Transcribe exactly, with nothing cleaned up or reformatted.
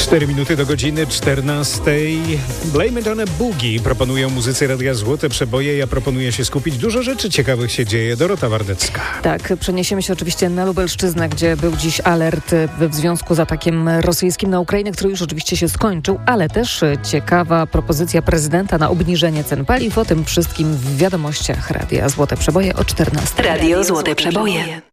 cztery minuty do godziny czternastej. Blame It on a Boogie proponują muzycy Radia Złote Przeboje. Ja proponuję się skupić. Dużo rzeczy ciekawych się dzieje. Dorota Wardecka. Tak, przeniesiemy się oczywiście na Lubelszczyznę, gdzie był dziś alert w związku z atakiem rosyjskim na Ukrainę, który już oczywiście się skończył, ale też ciekawa propozycja prezydenta na obniżenie cen paliw. O tym wszystkim w wiadomościach Radia Złote Przeboje o czternastej. Radio Złote Przeboje.